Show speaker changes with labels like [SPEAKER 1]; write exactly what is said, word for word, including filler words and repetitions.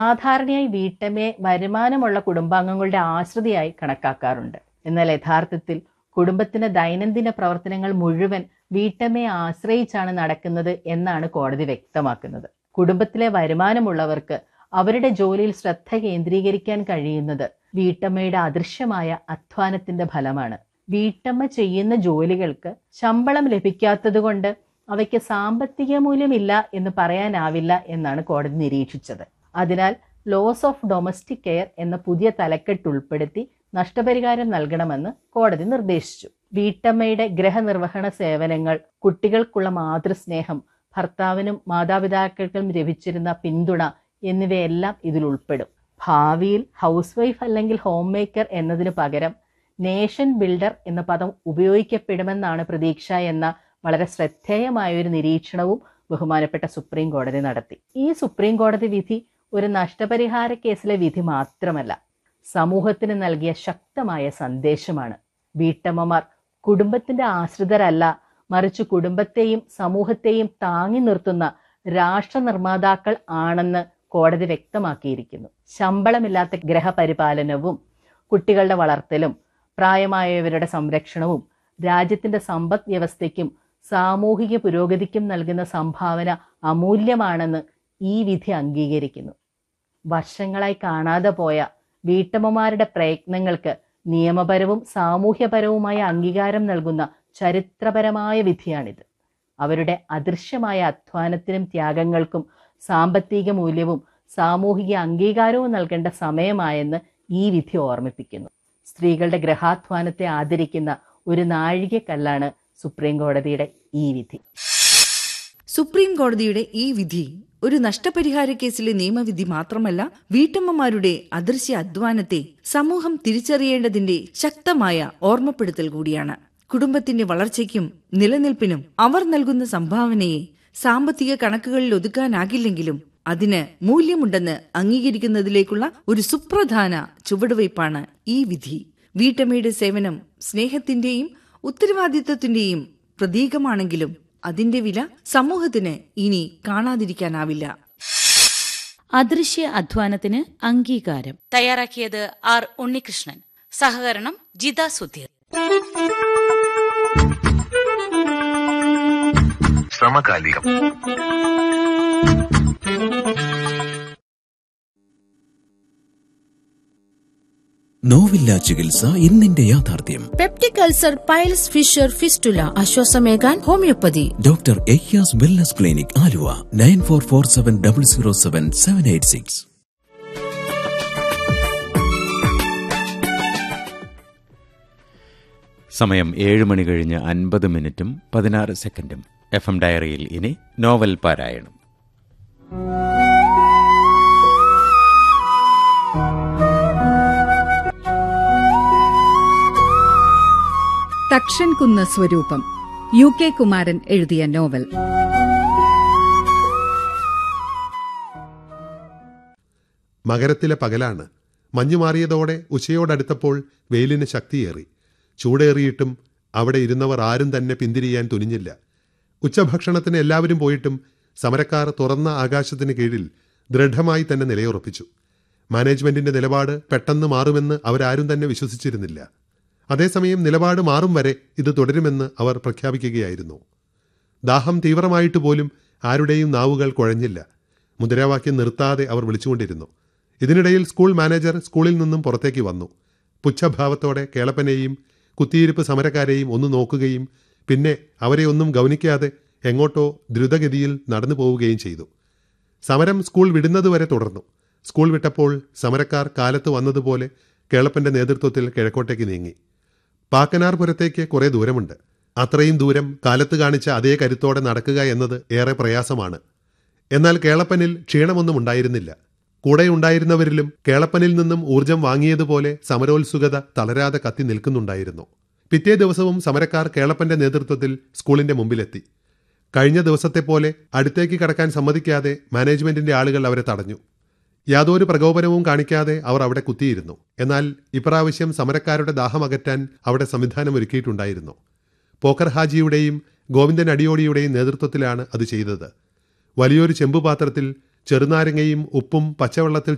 [SPEAKER 1] സാധാരണയായി വീട്ടമ്മയെ വരുമാനമുള്ള കുടുംബാംഗങ്ങളുടെ ആശ്രിതയായി കണക്കാക്കാറുണ്ട്. എന്നാൽ യഥാർത്ഥത്തിൽ കുടുംബത്തിന്റെ ദൈനംദിന പ്രവർത്തനങ്ങൾ മുഴുവൻ വീട്ടമ്മയെ ആശ്രയിച്ചാണ് നടക്കുന്നത് എന്നാണ് കോടതി വ്യക്തമാക്കുന്നത്. കുടുംബത്തിലെ വരുമാനമുള്ളവർക്ക് അവരുടെ ജോലിയിൽ ശ്രദ്ധ കേന്ദ്രീകരിക്കാൻ കഴിയുന്നത് വീട്ടമ്മയുടെ അദൃശ്യമായ അധ്വാനത്തിന്റെ ഫലമാണ്. വീട്ടമ്മ ചെയ്യുന്ന ജോലികൾക്ക് ശമ്പളം ലഭിക്കാത്തത് കൊണ്ട് അവയ്ക്ക് സാമ്പത്തിക മൂല്യമില്ല എന്ന് പറയാനാവില്ല എന്നാണ് കോടതി നിരീക്ഷിച്ചത്. അതിനാൽ ലോസ് ഓഫ് ഡൊമസ്റ്റിക് കെയർ എന്ന പുതിയ തലക്കെട്ട് ഉൾപ്പെടുത്തി നഷ്ടപരിഹാരം നൽകണമെന്ന് കോടതി നിർദ്ദേശിച്ചു. വീട്ടമ്മയുടെ ഗൃഹനിർവഹണ സേവനങ്ങൾ, കുട്ടികൾക്കുള്ള മാതൃസ്നേഹം, ഭർത്താവിനും മാതാപിതാക്കൾക്കും ലഭിച്ചിരുന്ന പിന്തുണ എന്നിവയെല്ലാം ഇതിൽ ഉൾപ്പെടും. ഭാവിയിൽ ഹൗസ് വൈഫ് അല്ലെങ്കിൽ ഹോം മേക്കർ എന്നതിന് പകരം നേഷൻ ബിൽഡർ എന്ന പദം ഉപയോഗിക്കപ്പെടുമെന്നാണ് പ്രതീക്ഷ എന്ന വളരെ ശ്രദ്ധേയമായ ഒരു നിരീക്ഷണവും ബഹുമാനപ്പെട്ട സുപ്രീം കോടതി നടത്തി. ഈ സുപ്രീം കോടതി വിധി ഒരു നഷ്ടപരിഹാര കേസിലെ വിധി മാത്രമല്ല, സമൂഹത്തിന് നൽകിയ ശക്തമായ സന്ദേശമാണ്. വീട്ടമ്മമാർ കുടുംബത്തിന്റെ ആശ്രിതരല്ല, മറിച്ച് കുടുംബത്തെയും സമൂഹത്തെയും താങ്ങി നിർത്തുന്ന രാഷ്ട്ര നിർമ്മാതാക്കൾ ആണെന്ന് കോടതി വ്യക്തമാക്കിയിരിക്കുന്നു. ശമ്പളമില്ലാത്ത ഗൃഹപരിപാലനവും കുട്ടികളുടെ വളർത്തലും പ്രായമായവരുടെ സംരക്ഷണവും രാജ്യത്തിന്റെ സമ്പദ് വ്യവസ്ഥയ്ക്കും സാമൂഹിക പുരോഗതിക്കും നൽകുന്ന സംഭാവന അമൂല്യമാണെന്ന് ഈ വിധി അംഗീകരിക്കുന്നു. വർഷങ്ങളായി കാണാതെ പോയ വീട്ടമ്മമാരുടെ പ്രയത്നങ്ങൾക്ക് നിയമപരവും സാമൂഹ്യപരവുമായ അംഗീകാരം നൽകുന്ന ചരിത്രപരമായ വിധിയാണിത്. അവരുടെ അദൃശ്യമായ അധ്വാനത്തിനും ത്യാഗങ്ങൾക്കും സാമ്പത്തിക മൂല്യവും സാമൂഹിക അംഗീകാരവും നൽകേണ്ട സമയമായെന്ന് ഈ വിധി ഓർമ്മിപ്പിക്കുന്നു. സ്ത്രീകളുടെ ഗൃഹാധ്വാനത്തെ ആദരിക്കുന്ന ഒരു നാഴികക്കല്ലാണ് സുപ്രീം കോടതിയുടെ ഈ വിധി.
[SPEAKER 2] സുപ്രീം കോടതിയുടെ ഈ വിധി ഒരു നഷ്ടപരിഹാര കേസിലെ നിയമവിധി മാത്രമല്ല, വീട്ടമ്മമാരുടെ അദൃശ്യ അധ്വാനത്തെ സമൂഹം തിരിച്ചറിയേണ്ടതിന്റെ ശക്തമായ ഓർമ്മപ്പെടുത്തൽ കൂടിയാണ്. കുടുംബത്തിന്റെ വളർച്ചയ്ക്കും നിലനിൽപ്പിനും അവർ നൽകുന്ന സംഭാവനയെ സാമ്പത്തിക കണക്കുകളിൽ ഒതുക്കാനാകില്ലെങ്കിലും അതിന് മൂല്യമുണ്ടെന്ന് അംഗീകരിക്കുന്നതിലേക്കുള്ള ഒരു സുപ്രധാന ചുവടുവയ്പ്പാണ് ഈ വിധി. വീട്ടമ്മയുടെ സേവനം സ്നേഹത്തിന്റെയും ഉത്തരവാദിത്വത്തിന്റെയും പ്രതീകമാണെങ്കിലും അതിന്റെ വില സമൂഹത്തിന് ഇനി കാണാതിരിക്കാനാവില്ല.
[SPEAKER 3] അദൃശ്യ അധ്വാനത്തിന് അംഗീകാരം.
[SPEAKER 4] തയ്യാറാക്കിയത് ആർ ഉണ്ണികൃഷ്ണൻ. സഹകരണം ജിത സുധീർ.
[SPEAKER 5] സമകാലികം.
[SPEAKER 6] നോവില്ല ചികിത്സ ഇന്നിന്റെ യാഥാർത്ഥ്യം.
[SPEAKER 7] Peptic ulcer, piles, Fisher, fistula, ആശ്വാസമേകാൻ homeopathy.
[SPEAKER 6] Doctor Ayyaz wellness clinic, Aluva. Nine four four seven double zero seven seven eight six.
[SPEAKER 8] സമയം ഏഴ് മണി കഴിഞ്ഞ് അൻപത് മിനിറ്റും പതിനാറ് സെക്കൻഡും. എഫ് എം ഡയറിയിൽ ഇനി നോവൽ പാരായണം.
[SPEAKER 9] തക്ഷൻകുന്ന് സ്വരൂപം, യു കെ കുമാരൻ എഴുതിയ നോവൽ.
[SPEAKER 10] മകരത്തിലെ പകലാണ്. മഞ്ഞുമാറിയതോടെ ഉച്ചയോടടുത്തപ്പോൾ വെയിലിന് ശക്തിയേറി. ചൂടേറിയിട്ടും അവിടെ ഇരുന്നവർ ആരും തന്നെ പിന്തിരിയാൻ തുനിഞ്ഞില്ല. ഉച്ചഭക്ഷണത്തിന് എല്ലാവരും പോയിട്ടും സമരക്കാർ തുറന്ന ആകാശത്തിന് കീഴിൽ ദൃഢമായി തന്നെ നിലയുറപ്പിച്ചു. മാനേജ്മെന്റിന്റെ നിലപാട് പെട്ടെന്ന് മാറുമെന്ന് അവരാരും തന്നെ വിശ്വസിച്ചിരുന്നില്ല. അതേസമയം നിലപാട് മാറും വരെ ഇത് തുടരുമെന്ന് അവർ പ്രഖ്യാപിക്കുകയായിരുന്നു. ദാഹം തീവ്രമായിട്ട് പോലും ആരുടെയും നാവുകൾ കുഴഞ്ഞില്ല. മുദ്രാവാക്യം നിർത്താതെ അവർ വിളിച്ചുകൊണ്ടിരുന്നു. ഇതിനിടയിൽ സ്കൂൾ മാനേജർ സ്കൂളിൽ നിന്നും പുറത്തേക്ക് വന്നു. പുച്ഛഭാവത്തോടെ കേളപ്പനെയും കുത്തിയിരിപ്പ് സമരക്കാരെയും ഒന്ന് നോക്കുകയും പിന്നെ അവരെ ഒന്നും ഗൗനിക്കാതെ എങ്ങോട്ടോ ദ്രുതഗതിയിൽ നടന്നു പോവുകയും ചെയ്തു. സമരം സ്കൂൾ വിടുന്നതുവരെ തുടർന്നു. സ്കൂൾ വിട്ടപ്പോൾ സമരക്കാർ കാലത്ത് വന്നതുപോലെ കേളപ്പന്റെ നേതൃത്വത്തിൽ കിഴക്കോട്ടേക്ക് നീങ്ങി. പാക്കനാർപുരത്തേക്ക് കുറെ ദൂരമുണ്ട്. അത്രയും ദൂരം കാലത്ത് കാണിച്ച അതേ കരുത്തോടെ നടക്കുക എന്നത് ഏറെ പ്രയാസമാണ്. എന്നാൽ കേളപ്പനിൽ ക്ഷീണമൊന്നും ഉണ്ടായിരുന്നില്ല. കൂടെയുണ്ടായിരുന്നവരിലും കേളപ്പനിൽ നിന്നും ഊർജം വാങ്ങിയതുപോലെ സമരോത്സുകത തളരാതെ കത്തി നിൽക്കുന്നുണ്ടായിരുന്നു. പിറ്റേ ദിവസവും സമരക്കാർ കേളപ്പന്റെ നേതൃത്വത്തിൽ സ്കൂളിന്റെ മുമ്പിലെത്തി. കഴിഞ്ഞ ദിവസത്തെപ്പോലെ അടുത്തേക്ക് കടക്കാൻ സമ്മതിക്കാതെ മാനേജ്മെന്റിന്റെ ആളുകൾ അവരെ തടഞ്ഞു. യാതൊരു പ്രകോപനവും കാണിക്കാതെ അവർ അവിടെ കുത്തിയിരുന്നു. എന്നാൽ ഇപ്രാവശ്യം സമരക്കാരുടെ ദാഹമകറ്റാൻ അവിടെ സംവിധാനം ഒരുക്കിയിട്ടുണ്ടായിരുന്നു. പോക്കർ ഹാജിയുടെയും ഗോവിന്ദൻ അടിയോടിയുടെയും നേതൃത്വത്തിലാണ് അത് ചെയ്തത്. വലിയൊരു ചെമ്പുപാത്രത്തിൽ ചെറുനാരങ്ങയും ഉപ്പും പച്ചവെള്ളത്തിൽ